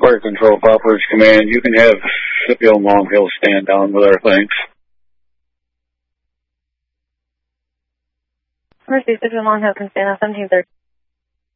Fire Control, Poplar's Command. You can have Scipio and Long Hill stand down with our thanks. Mercy, Scipio and Long Hill can stand on 1730.